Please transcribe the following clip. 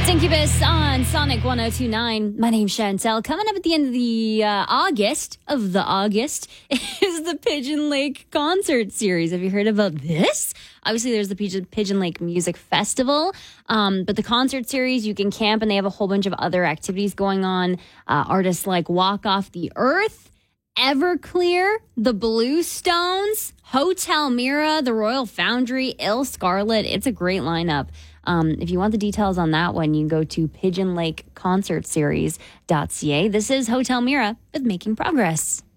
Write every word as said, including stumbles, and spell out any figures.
Incubus on Sonic one oh two point nine. My name's Chantel. Coming up at the end of the uh, August, of the August, is the Pigeon Lake Concert Series. Have you heard about this? Obviously, there's the Pigeon, Pigeon Lake Music Festival, um, but the concert series, you can camp, and they have a whole bunch of other activities going on. Uh, artists like Walk Off the Earth, Everclear, the Bluestones, Hotel Mira, the Royal Foundry, Ill Scarlet. It's a great lineup. Um, if you want the details on that one, you can go to pigeon lake concert series dot c a. This is Hotel Mira with Making Progress.